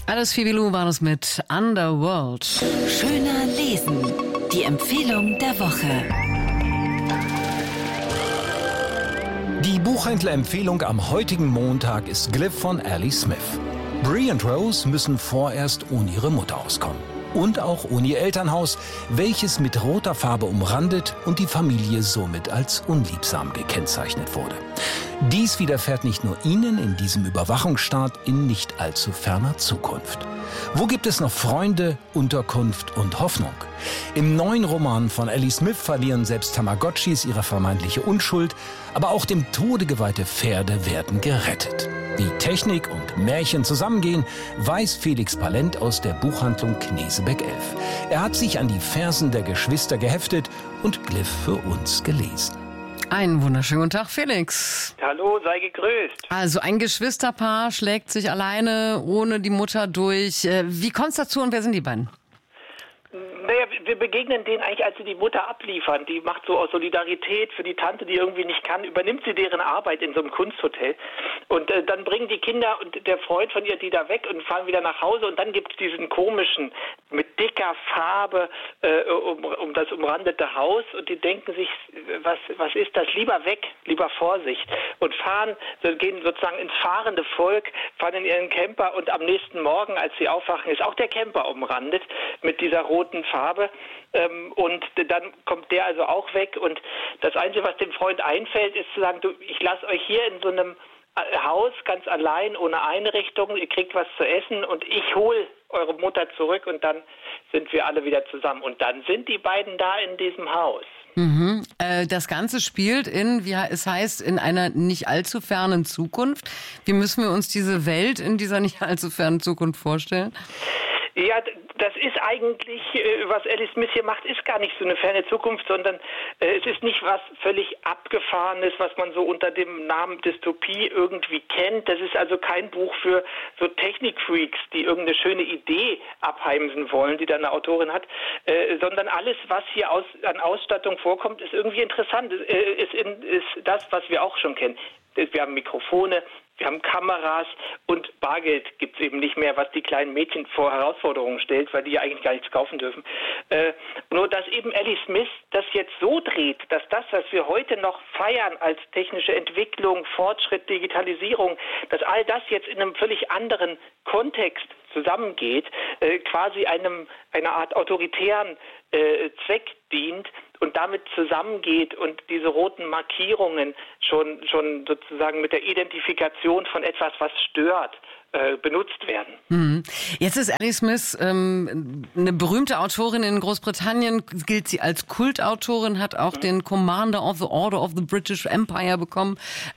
Alles Fibilu war es mit Underworld. Schöner lesen. Die Empfehlung der Woche. Die Buchhändler-Empfehlung am heutigen Montag ist Glyph von Ali Smith. Bree und Rose müssen vorerst ohne ihre Mutter auskommen. Und auch ohne ihr Elternhaus, welches mit roter Farbe umrandet und die Familie somit als unliebsam gekennzeichnet wurde. Dies widerfährt nicht nur ihnen in diesem Überwachungsstaat in nicht allzu ferner Zukunft. Wo gibt es noch Freunde, Unterkunft und Hoffnung? Im neuen Roman von Ali Smith verlieren selbst Tamagotchis ihre vermeintliche Unschuld, aber auch dem Tode geweihte Pferde werden gerettet. Wie Technik und Märchen zusammengehen, weiß Felix Palent aus der Buchhandlung Knesebeck 11. Er hat sich an die Fersen der Geschwister geheftet und Glyph für uns gelesen. Einen wunderschönen guten Tag, Felix. Hallo, sei gegrüßt. Also ein Geschwisterpaar schlägt sich alleine ohne die Mutter durch. Wie kommt es dazu und wer sind die beiden? Naja, wir begegnen denen eigentlich, als sie die Mutter abliefern. Die macht so aus Solidarität für die Tante, die irgendwie nicht kann, übernimmt sie deren Arbeit in so einem Kunsthotel. Und dann bringen die Kinder und der Freund von ihr die da weg und fahren wieder nach Hause. Und dann gibt es diesen komischen, mit dicker Farbe um das umrandete Haus. Und die denken sich, was ist das? Lieber weg, lieber Vorsicht. Und gehen sozusagen ins fahrende Volk, fahren in ihren Camper. Und am nächsten Morgen, als sie aufwachen, ist auch der Camper umrandet mit dieser roten Farbe. Und dann kommt der also auch weg. Und das Einzige, was dem Freund einfällt, ist zu sagen, ich lasse euch hier in so einem Haus ganz allein, ohne Einrichtung, ihr kriegt was zu essen und ich hole eure Mutter zurück und dann sind wir alle wieder zusammen. Und dann sind die beiden da in diesem Haus. Mhm. Das Ganze spielt in einer nicht allzu fernen Zukunft. Wie müssen wir uns diese Welt in dieser nicht allzu fernen Zukunft vorstellen? Ja, das ist eigentlich, was Ali Smith hier macht, ist gar nicht so eine ferne Zukunft, sondern es ist nicht was völlig Abgefahrenes, was man so unter dem Namen Dystopie irgendwie kennt. Das ist also kein Buch für so Technikfreaks, die irgendeine schöne Idee abheimsen wollen, die da eine Autorin hat, sondern alles, was hier an Ausstattung vorkommt, ist irgendwie interessant, ist das, was wir auch schon kennen. Wir haben Mikrofone, wir haben Kameras und Bargeld gibt es eben nicht mehr, was die kleinen Mädchen vor Herausforderungen stellt, weil die ja eigentlich gar nichts kaufen dürfen. Nur, dass eben Ali Smith das jetzt so dreht, dass das, was wir heute noch feiern als technische Entwicklung, Fortschritt, Digitalisierung, dass all das jetzt in einem völlig anderen Kontext zusammengeht, quasi einer Art autoritären Zweck dient und damit zusammengeht und diese roten Markierungen schon sozusagen mit der Identifikation von etwas, was stört, benutzt werden. Jetzt ist Ali Smith eine berühmte Autorin in Großbritannien, gilt sie als Kultautorin, hat auch den Commander of the Order of the British Empire bekommen.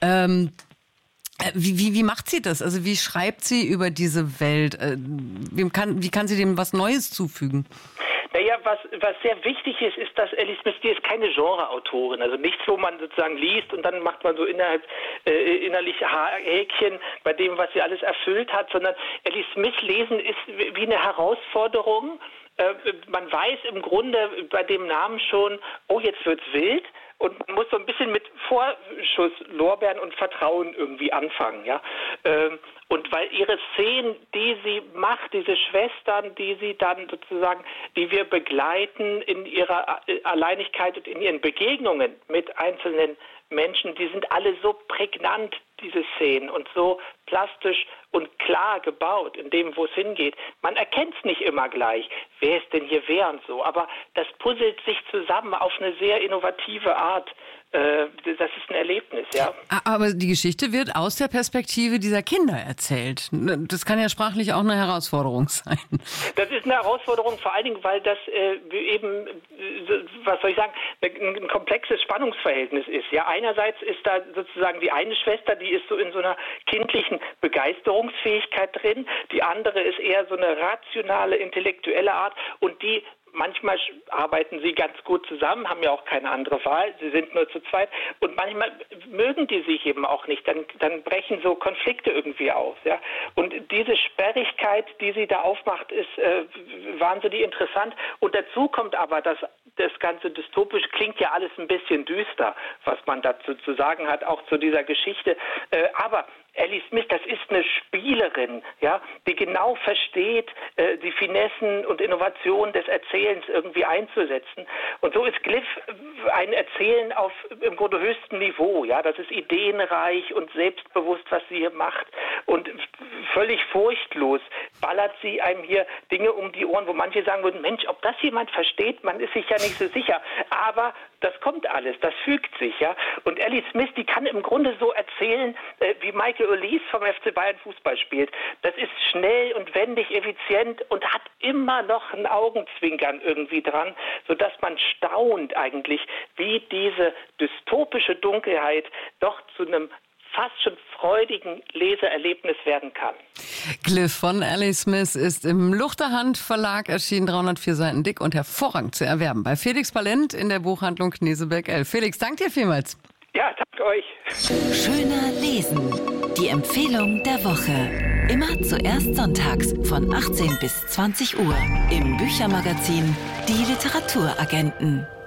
Wie macht sie das? Also wie schreibt sie über diese Welt? Wie kann sie dem was Neues zufügen? Naja, was sehr wichtig ist, dass Ali Smith, die ist keine Genreautorin, also nichts, wo man sozusagen liest und dann macht man so innerlich Häkchen bei dem, was sie alles erfüllt hat, sondern Ali Smith lesen ist wie eine Herausforderung. Man weiß im Grunde bei dem Namen schon, oh, jetzt wird's wild. Und man muss so ein bisschen mit Vorschusslorbeeren und Vertrauen irgendwie anfangen, ja. Und weil ihre Szenen, die sie macht, diese Schwestern, die wir begleiten in ihrer Alleinigkeit und in ihren Begegnungen mit einzelnen Menschen, die sind alle so prägnant, diese Szenen, und so plastisch und klar gebaut in dem, wo es hingeht. Man erkennt es nicht immer gleich, wer ist denn hier wer und so, aber das puzzelt sich zusammen auf eine sehr innovative Art. Das ist ein Erlebnis, ja. Aber die Geschichte wird aus der Perspektive dieser Kinder erzählt. Das kann ja sprachlich auch eine Herausforderung sein. Das ist eine Herausforderung, vor allen Dingen, weil das eben, was soll ich sagen, ein komplexes Spannungsverhältnis ist. Ja, einerseits ist da sozusagen die eine Schwester, die ist so in so einer kindlichen Begeisterungsfähigkeit drin. Die andere ist eher so eine rationale, intellektuelle Art, und die manchmal arbeiten sie ganz gut zusammen, haben ja auch keine andere Wahl, sie sind nur zu zweit, und manchmal mögen die sich eben auch nicht, dann brechen so Konflikte irgendwie auf. Ja? Und diese Sperrigkeit, die sie da aufmacht, ist wahnsinnig interessant, und dazu kommt aber, dass das ganze dystopisch klingt ja alles ein bisschen düster, was man dazu zu sagen hat, auch zu dieser Geschichte. Aber Alice Smith, das ist eine Spielerin, ja, die genau versteht, die Finessen und Innovationen des Erzählens irgendwie einzusetzen. Und so ist Glyph ein Erzählen auf im Grunde höchstem Niveau, ja. Das ist ideenreich und selbstbewusst, was sie hier macht. Und völlig furchtlos ballert sie einem hier Dinge um die Ohren, wo manche sagen würden, Mensch, ob das jemand versteht, man ist sich ja nicht so sicher. Aber das kommt alles, das fügt sich, ja. Und Alice Smith, die kann im Grunde so erzählen, wie Michael Ulysse vom FC Bayern Fußball spielt. Das ist schnell und wendig, effizient und hat immer noch ein Augenzwinkern irgendwie dran, sodass man staunt eigentlich, wie diese dystopische Dunkelheit doch zu einem fast schon freudigen Leseerlebnis werden kann. Glyph von Alice Smith ist im Luchterhand Verlag erschienen, 304 Seiten dick und hervorragend zu erwerben. Bei Felix Palent in der Buchhandlung Knesebeck 11. Felix, danke dir vielmals. Ja, danke euch. Schöner Lesen. Die Empfehlung der Woche. Immer zuerst sonntags von 18 bis 20 Uhr im Büchermagazin Die Literaturagenten.